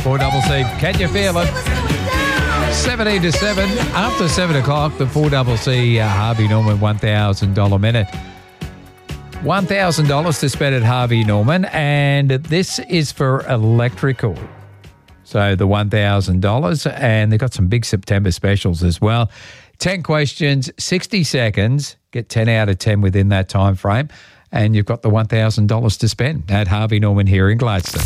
4CC. Can you feel it? 17 to 7. After 7 o'clock, the 4CC Harvey Norman $1,000 minute. $1,000 to spend at Harvey Norman, and this is for electrical. So the $1,000, and they've got some big September specials as well. 10 questions, 60 seconds. Get 10 out of 10 within that time frame, and you've got the $1,000 to spend at Harvey Norman here in Gladstone.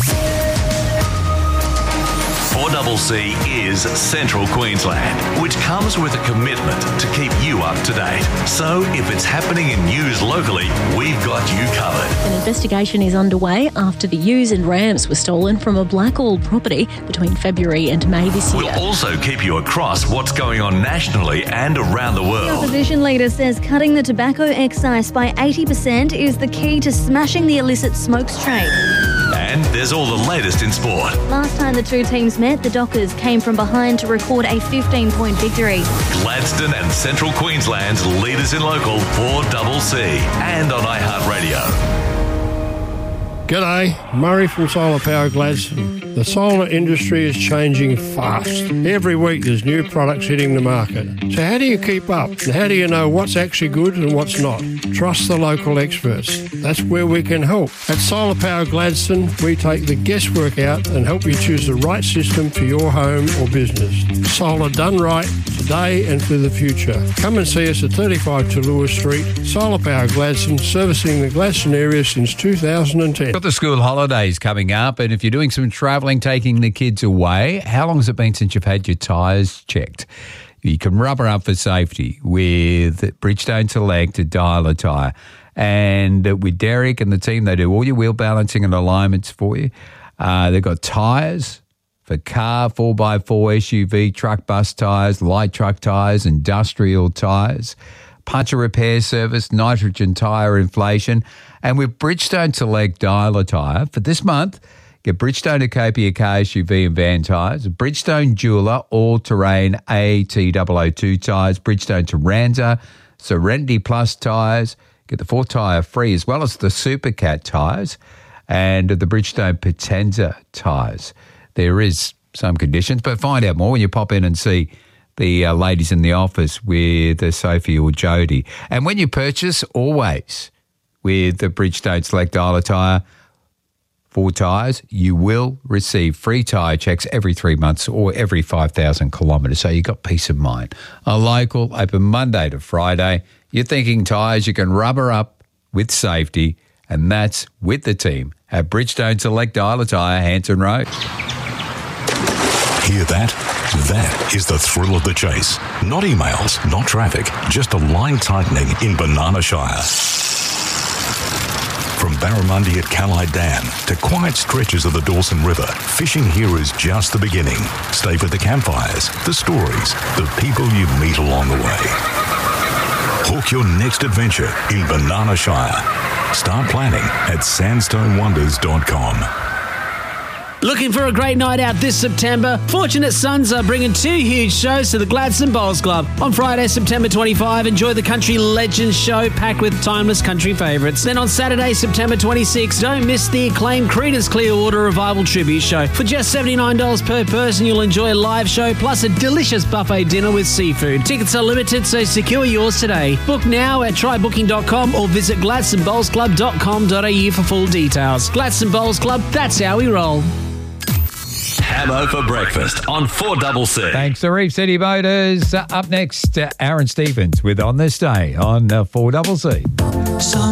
4CC is Central Queensland, which comes with a commitment to keep you up to date. So if it's happening in news locally, we've got you covered. An investigation is underway after the ewes and rams were stolen from a Blackall property between February and May this year. We'll also keep you across what's going on nationally and around the The world. opposition leader says cutting the tobacco excise by 80% is the key to smashing the illicit smokes trade. And there's all the latest in sport. Last time the two teams met, the Dockers came from behind to record a 15-point victory. Gladstone and Central Queensland's leaders in local 4CC and on iHeartRadio. G'day, Murray from Solar Power Gladstone. The solar industry is changing fast. Every week there's new products hitting the market. So how do you keep up? And how do you know what's actually good and what's not? Trust the local experts. That's where we can help. At Solar Power Gladstone, we take the guesswork out and help you choose the right system for your home or business. Solar done right, today and for the future. Come and see us at 35 Tallulah Street. Solar Power Gladstone, servicing the Gladstone area since 2010. Got the school holidays coming up, and if you're doing some travelling, taking the kids away, how long has it been since you've had your tyres checked? You can rubber up for safety with Bridgestone Select Dialer Tyre. And with Derek and the team, they do all your wheel balancing and alignments for you. They've got tyres for car, 4x4, SUV, truck, bus tyres, light truck tyres, industrial tyres, puncture repair service, nitrogen tyre inflation. And with Bridgestone Select Dialer Tyre, for this month, get Bridgestone Acopia car, SUV and van tyres, Bridgestone Jeweller all-terrain AT002 tyres, Bridgestone Taranza, Serenity Plus tyres, get the 4-tyre free, as well as the Supercat tyres and the Bridgestone Potenza tyres. There is some conditions, but find out more when you pop in and see the ladies in the office with Sophie or Jody. And when you purchase, always with the Bridgestone Select Dialer Tyre, 4 tyres, you will receive free tyre checks every 3 months or every 5,000 kilometres. So you've got peace of mind. A local, open Monday to Friday. You're thinking tyres, you can rubber up with safety, and that's with the team at Bridgestone Select Dialer Tyre, Hanson Road. Hear that? That is the thrill of the chase. Not emails, not traffic, just a line tightening in Banana Shire. From Barramundi at Callide Dam to quiet stretches of the Dawson River, fishing here is just the beginning. Stay for the campfires, the stories, the people you meet along the way. Hook your next adventure in Banana Shire. Start planning at sandstonewonders.com. Looking for a great night out this September? Fortunate Sons are bringing 2 huge shows to the Gladstone Bowls Club. On Friday, September 25, enjoy the Country Legends show packed with timeless country favourites. Then on Saturday, September 26, don't miss the acclaimed Creedence Clearwater Revival tribute show. For just $79 per person, you'll enjoy a live show plus a delicious buffet dinner with seafood. Tickets are limited, so secure yours today. Book now at trybooking.com or visit gladstonebowlsclub.com.au for full details. Gladstone Bowls Club, that's how we roll. Hamo for breakfast on 4CC. Thanks to Reef City Motors. Up next, Aaron Stevens with On This Day on 4CC.